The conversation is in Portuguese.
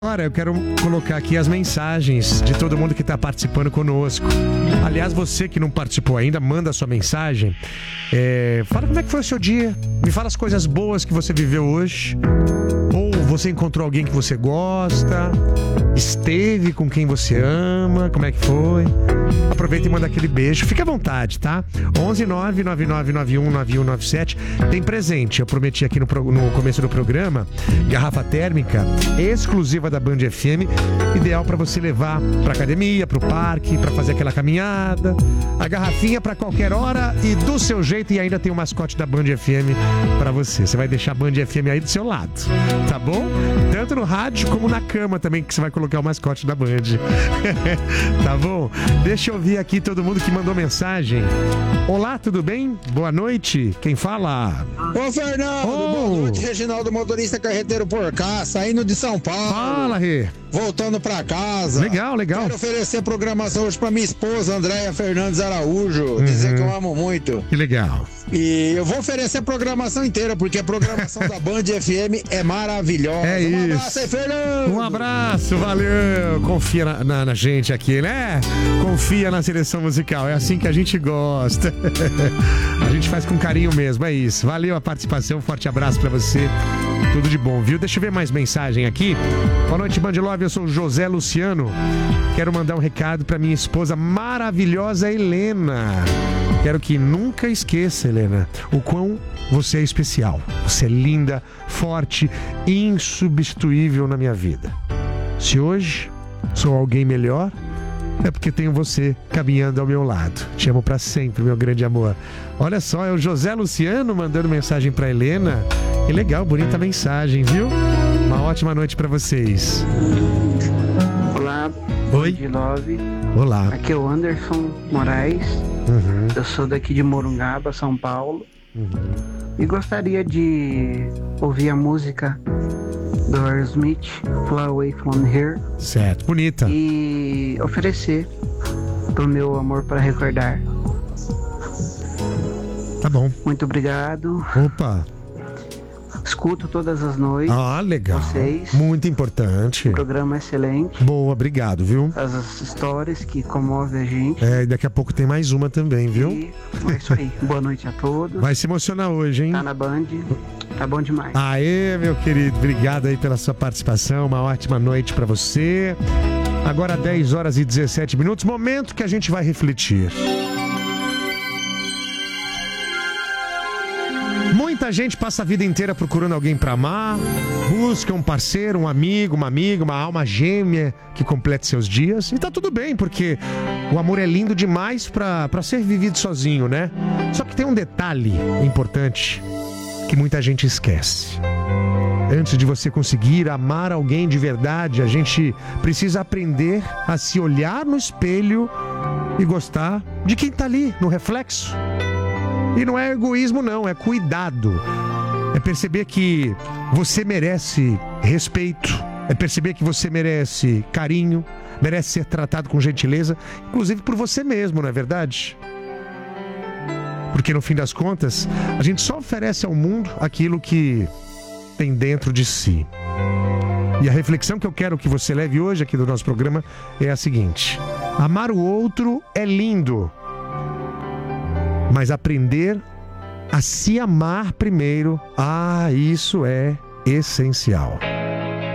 Agora eu quero colocar aqui as mensagens de todo mundo que está participando conosco. Aliás, você que não participou ainda, manda a sua mensagem. Fala como é que foi o seu dia. Me fala as coisas boas que você viveu hoje. Ou você encontrou alguém que você gosta. Esteve com quem você ama. Como é que foi? Aproveita e manda aquele beijo. Fique à vontade, tá? 11999919197. Tem presente. Eu prometi aqui no começo do programa. Garrafa térmica exclusiva da Band FM. Ideal para você levar pra academia, pro parque, pra fazer aquela caminhada. A garrafinha pra qualquer hora e do seu jeito. E ainda tem o mascote da Band FM pra você. Você vai deixar a Band FM aí do seu lado. Tá bom? Tanto no rádio como na cama também, que você vai colocar o mascote da Band. Tá bom? Deixa eu ouvir aqui todo mundo que mandou mensagem. Olá, tudo bem? Boa noite. Quem fala? Ô, Fernando, boa noite. Reginaldo, motorista carreteiro por cá, saindo de São Paulo. Fala, Rê. Voltando pra casa. Legal. Quero oferecer programação hoje pra minha esposa, Andréia Fernandes Araújo. Dizer que eu amo muito. Que legal. E eu vou oferecer a programação inteira, porque a programação da Band FM é maravilhosa. É um isso. abraço aí, Fernando. Um abraço, valeu. Confia na gente aqui, né? Confia na seleção musical. É assim que a gente gosta. A gente faz com carinho mesmo, é isso. Valeu a participação, um forte abraço pra você. Tudo de bom, viu? Deixa eu ver mais mensagem aqui. Boa noite, Band Love. Eu sou o José Luciano. Quero mandar um recado pra minha esposa maravilhosa, Helena. Quero que nunca esqueça, Helena, o quão você é especial. Você é linda, forte, insubstituível na minha vida. Se hoje sou alguém melhor, é porque tenho você caminhando ao meu lado. Te amo pra sempre, meu grande amor. Olha só, é o José Luciano mandando mensagem pra Helena. Que legal, bonita mensagem, viu? Uma ótima noite pra vocês. Olá, Oi. Band Love. Olá. Aqui é o Anderson Moraes. Eu sou daqui de Morungaba, São Paulo. E gostaria de ouvir a música do Aerosmith, Fly Away From Here. Certo, bonita. E oferecer pro meu amor para recordar. Tá bom. Muito obrigado. Opa. Escuto todas as noites. Ah, legal. Vocês. Muito importante. Programa excelente. Boa, obrigado, viu? As histórias que comovem a gente. E daqui a pouco tem mais uma também, viu? E é isso aí. Boa noite a todos. Vai se emocionar hoje, hein? Tá na Band. Tá bom demais. Aê, meu querido. Obrigado aí pela sua participação. Uma ótima noite pra você. Agora 10 horas e 17 minutos. Momento que a gente vai refletir. Muita gente passa a vida inteira procurando alguém pra amar, busca um parceiro, um amigo, uma amiga, uma alma gêmea que complete seus dias. E tá tudo bem, porque o amor é lindo demais pra ser vivido sozinho, né? Só que tem um detalhe importante que muita gente esquece. Antes de você conseguir amar alguém de verdade, a gente precisa aprender a se olhar no espelho e gostar de quem tá ali, no reflexo. E não é egoísmo não, é cuidado. É perceber que você merece respeito. É perceber que você merece carinho. Merece ser tratado com gentileza. Inclusive por você mesmo, não é verdade? Porque no fim das contas, a gente só oferece ao mundo aquilo que tem dentro de si. E a reflexão que eu quero que você leve hoje aqui do nosso programa é a seguinte: amar o outro é lindo, mas aprender a se amar primeiro, isso é essencial.